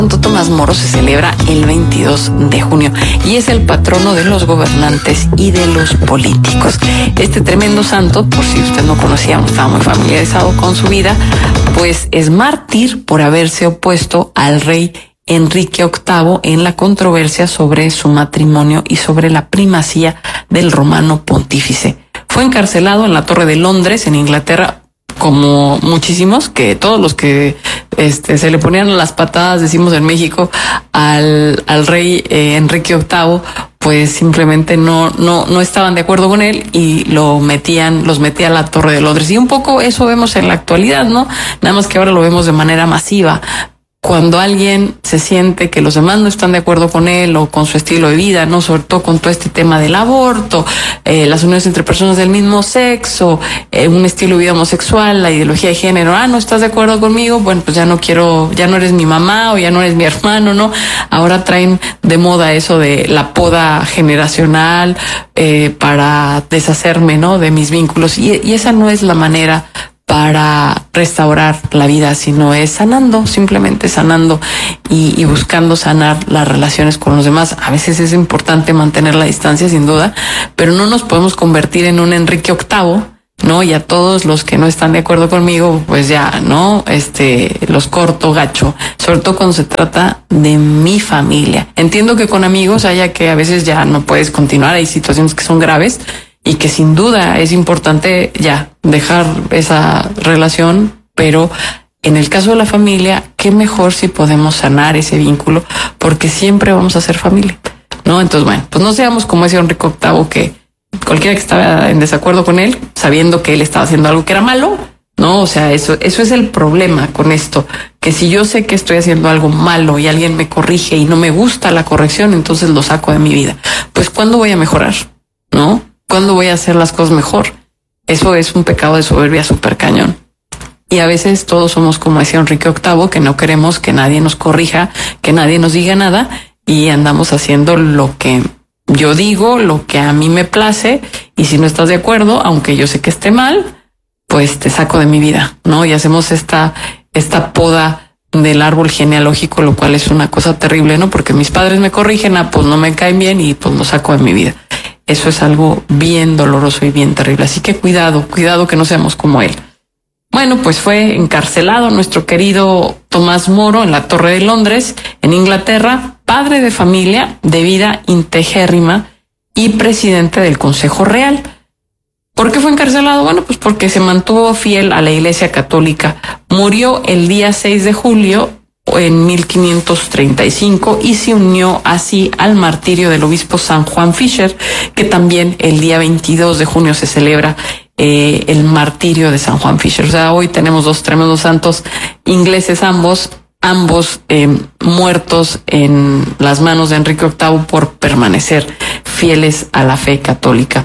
Santo Tomás Moro se celebra el 22 de junio y es el patrono de los gobernantes y de los políticos. Este tremendo santo, por si usted no conocía, no estaba muy familiarizado con su vida, pues es mártir por haberse opuesto al rey Enrique VIII en la controversia sobre su matrimonio y sobre la primacía del romano pontífice. Fue encarcelado en la Torre de Londres, en Inglaterra, como muchísimos, que todos los que se le ponían las patadas, decimos en México, al rey Enrique VIII, pues simplemente no estaban de acuerdo con él y los metía a la Torre de Londres. Y un poco eso vemos en la actualidad, ¿no? Nada más que ahora lo vemos de manera masiva. Cuando alguien se siente que los demás no están de acuerdo con él o con su estilo de vida, no, sobre todo con todo este tema del aborto, las uniones entre personas del mismo sexo, un estilo de vida homosexual, la ideología de género, no estás de acuerdo conmigo, bueno, pues ya no eres mi mamá o ya no eres mi hermano, ¿no? Ahora traen de moda eso de la poda generacional para deshacerme, ¿no? De mis vínculos y esa no es la manera para restaurar la vida, sino es sanando, simplemente sanando y buscando sanar las relaciones con los demás. A veces es importante mantener la distancia, sin duda, pero no nos podemos convertir en un Enrique VIII, ¿no? Y a todos los que no están de acuerdo conmigo, pues ya, ¿no? Los corto gacho, sobre todo cuando se trata de mi familia. Entiendo que con amigos haya que a veces ya no puedes continuar, hay situaciones que son graves, y que sin duda es importante ya dejar esa relación, pero en el caso de la familia, qué mejor si podemos sanar ese vínculo, porque siempre vamos a ser familia, ¿no? Entonces, bueno, pues no seamos como ese Enrique VIII que cualquiera que estaba en desacuerdo con él, sabiendo que él estaba haciendo algo que era malo, ¿no? O sea, eso es el problema con esto, que si yo sé que estoy haciendo algo malo y alguien me corrige y no me gusta la corrección, entonces lo saco de mi vida. Pues ¿cuándo voy a mejorar? ¿No? ¿Cuándo voy a hacer las cosas mejor? Eso es un pecado de soberbia súper cañón. Y a veces todos somos como decía Enrique VIII, que no queremos que nadie nos corrija, que nadie nos diga nada y andamos haciendo lo que yo digo, lo que a mí me place, y si no estás de acuerdo, aunque yo sé que esté mal, pues te saco de mi vida, ¿no? Y hacemos esta poda del árbol genealógico, lo cual es una cosa terrible, ¿no? Porque mis padres me corrigen, pues no me caen bien y pues lo saco de mi vida. Eso es algo bien doloroso y bien terrible. Así que cuidado que no seamos como él. Bueno, pues fue encarcelado nuestro querido Tomás Moro en la Torre de Londres, en Inglaterra, padre de familia, de vida integérrima y presidente del Consejo Real. ¿Por qué fue encarcelado? Bueno, pues porque se mantuvo fiel a la Iglesia Católica. Murió el día 6 de julio en 1535 y se unió así al martirio del obispo San Juan Fisher, que también el día 22 de junio se celebra el martirio de San Juan Fisher. O sea, hoy tenemos dos tremendos santos ingleses, ambos muertos en las manos de Enrique VIII por permanecer fieles a la fe católica.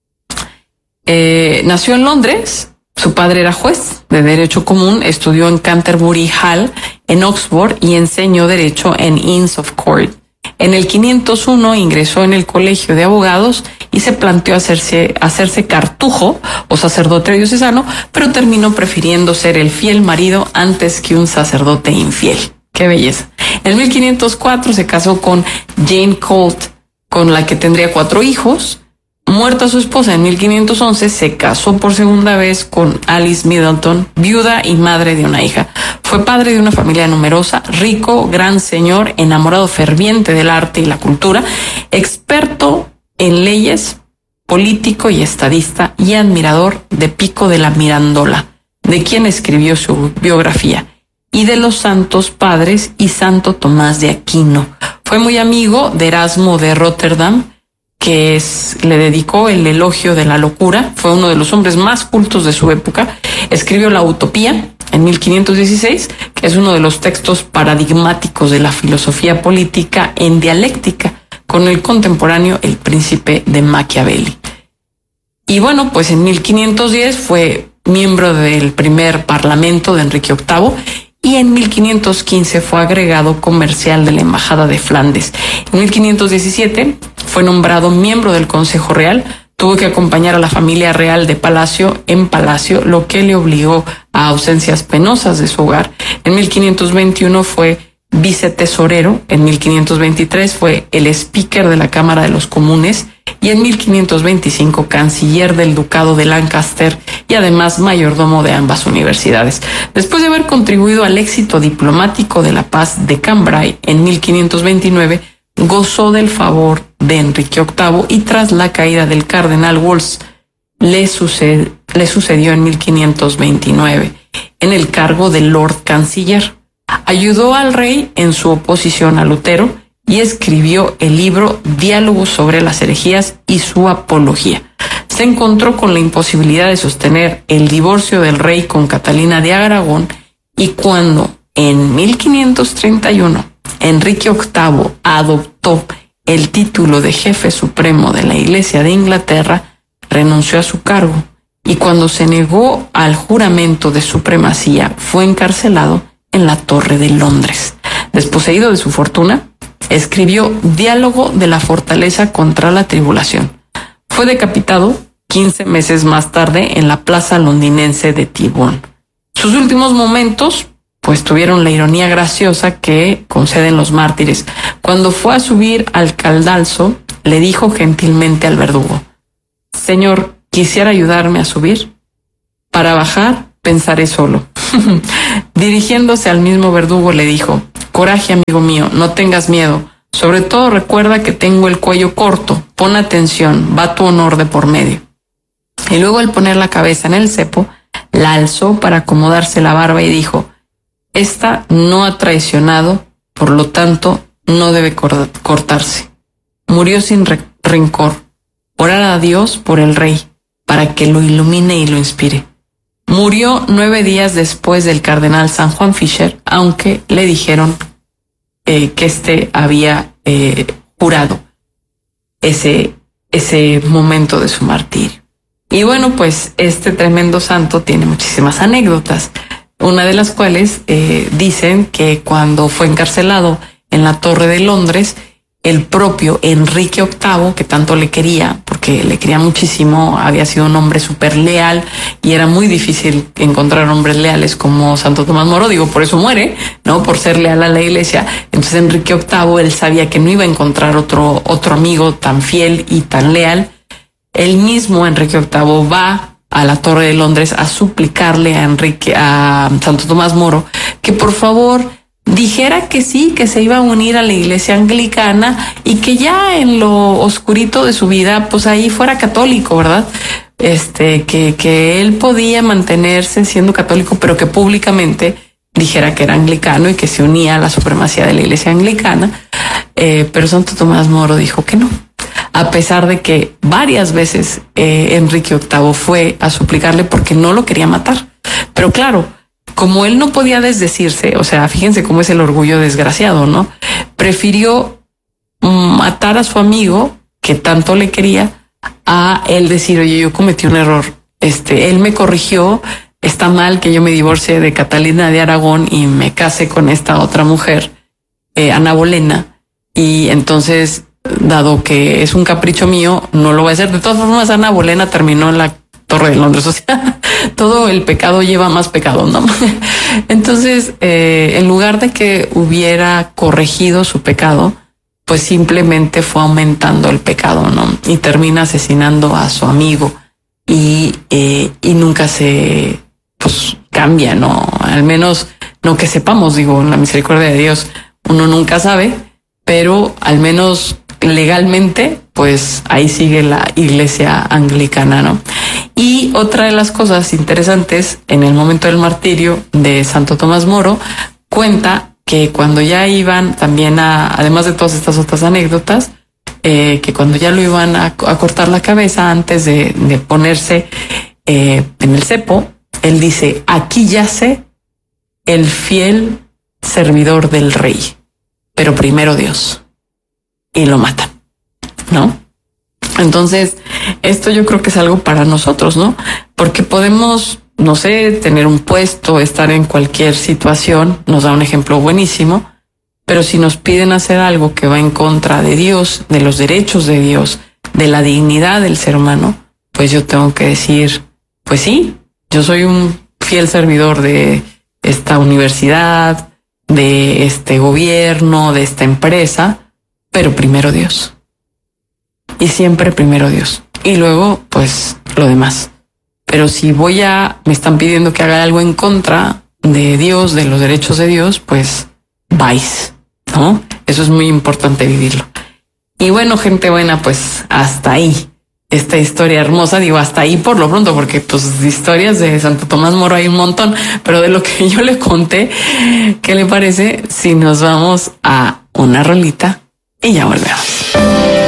Nació en Londres. Su padre era juez de derecho común, estudió en Canterbury Hall, en Oxford, y enseñó derecho en Inns of Court. En el 501 ingresó en el colegio de abogados y se planteó hacerse cartujo o sacerdote diocesano, pero terminó prefiriendo ser el fiel marido antes que un sacerdote infiel. ¡Qué belleza! En 1504 se casó con Jane Colt, con la que tendría 4 hijos. Muerta su esposa en 1511, se casó por segunda vez con Alice Middleton, viuda y madre de una hija. Fue padre de una familia numerosa, rico, gran señor, enamorado ferviente del arte y la cultura, experto en leyes, político y estadista, y admirador de Pico de la Mirandola, de quien escribió su biografía, y de los santos padres y Santo Tomás de Aquino. Fue muy amigo de Erasmo de Rotterdam, que le dedicó el elogio de la locura. Fue uno de los hombres más cultos de su época. Escribió La Utopía en 1516, que es uno de los textos paradigmáticos de la filosofía política en dialéctica con el contemporáneo El Príncipe de Machiavelli. Y bueno, pues en 1510 fue miembro del primer parlamento de Enrique VIII y en 1515 fue agregado comercial de la Embajada de Flandes. En 1517 fue nombrado miembro del Consejo Real. Tuvo que acompañar a la familia real de palacio en palacio, lo que le obligó a ausencias penosas de su hogar. En 1521 fue vicetesorero en 1523, fue el speaker de la Cámara de los Comunes y en 1525 canciller del Ducado de Lancaster y además mayordomo de ambas universidades. Después de haber contribuido al éxito diplomático de la paz de Cambrai en 1529, gozó del favor de Enrique VIII y tras la caída del cardenal Wolsey le sucedió en 1529 en el cargo de Lord Canciller. Ayudó al rey en su oposición a Lutero y escribió el libro Diálogos sobre las herejías y su apología. Se encontró con la imposibilidad de sostener el divorcio del rey con Catalina de Aragón y cuando en 1531 Enrique VIII adoptó el título de jefe supremo de la Iglesia de Inglaterra, renunció a su cargo y cuando se negó al juramento de supremacía fue encarcelado en la Torre de Londres. Desposeído de su fortuna, escribió Diálogo de la fortaleza contra la tribulación. Fue decapitado 15 meses más tarde en la plaza londinense de Tyburn. Sus últimos momentos, pues tuvieron la ironía graciosa que conceden los mártires. Cuando fue a subir al cadalso, le dijo gentilmente al verdugo: Señor, ¿quisiera ayudarme a subir? Para bajar, pensaré solo. Dirigiéndose al mismo verdugo le dijo: Coraje, amigo mío, no tengas miedo. Sobre todo recuerda que tengo el cuello corto. Pon atención, va tu honor de por medio. Y luego al poner la cabeza en el cepo, la alzó para acomodarse la barba y dijo: Esta no ha traicionado, por lo tanto no debe cortarse. Murió sin rencor. Orar a Dios por el rey, para que lo ilumine y lo inspire. Murió 9 días después del cardenal San Juan Fisher, aunque le dijeron que había jurado ese momento de su martirio. Y bueno, pues este tremendo santo tiene muchísimas anécdotas, una de las cuales dicen que cuando fue encarcelado en la Torre de Londres, el propio Enrique VIII, que tanto le quería, porque le quería muchísimo, había sido un hombre súper leal y era muy difícil encontrar hombres leales como Santo Tomás Moro, por eso muere, ¿no? Por ser leal a la iglesia. Entonces Enrique VIII, él sabía que no iba a encontrar otro amigo tan fiel y tan leal. El mismo Enrique VIII va a la Torre de Londres a suplicarle a Santo Tomás Moro que por favor dijera que sí, que se iba a unir a la iglesia anglicana y que ya en lo oscurito de su vida, pues ahí fuera católico, ¿verdad? Que él podía mantenerse siendo católico, pero que públicamente dijera que era anglicano y que se unía a la supremacía de la iglesia anglicana. Pero Santo Tomás Moro dijo que no, a pesar de que varias veces Enrique VIII fue a suplicarle porque no lo quería matar. Pero claro, como él no podía desdecirse, o sea, fíjense cómo es el orgullo desgraciado, ¿no? Prefirió matar a su amigo que tanto le quería a él decir: oye, yo cometí un error. Él me corrigió, está mal que yo me divorcie de Catalina de Aragón y me case con esta otra mujer, Ana Bolena. Y entonces, dado que es un capricho mío, no lo voy a hacer. De todas formas, Ana Bolena terminó en la Torre de Londres, o sea, todo el pecado lleva más pecado, ¿no? Entonces, en lugar de que hubiera corregido su pecado, pues simplemente fue aumentando el pecado, ¿no? Y termina asesinando a su amigo y nunca se, pues, cambia, ¿no? Al menos no que sepamos, en la misericordia de Dios, uno nunca sabe, pero al menos legalmente, pues ahí sigue la iglesia anglicana, ¿no? Y otra de las cosas interesantes, en el momento del martirio de Santo Tomás Moro, cuenta que cuando ya iban también además de todas estas otras anécdotas, que cuando ya lo iban a cortar la cabeza antes de ponerse en el cepo, él dice: aquí yace el fiel servidor del rey, pero primero Dios. Y lo matan, ¿no? Entonces, esto yo creo que es algo para nosotros, ¿no? Porque podemos, no sé, tener un puesto, estar en cualquier situación, nos da un ejemplo buenísimo, pero si nos piden hacer algo que va en contra de Dios, de los derechos de Dios, de la dignidad del ser humano, pues yo tengo que decir, pues sí, yo soy un fiel servidor de esta universidad, de este gobierno, de esta empresa, pero primero Dios. Y siempre primero Dios. Y luego, pues, lo demás. Pero si me están pidiendo que haga algo en contra de Dios, de los derechos de Dios, pues vais, ¿no? Eso es muy importante vivirlo. Y bueno, gente buena, pues hasta ahí esta historia hermosa, digo hasta ahí por lo pronto, porque pues historias de Santo Tomás Moro hay un montón, pero de lo que yo le conté, ¿qué le parece si nos vamos a una rolita y ya volvemos?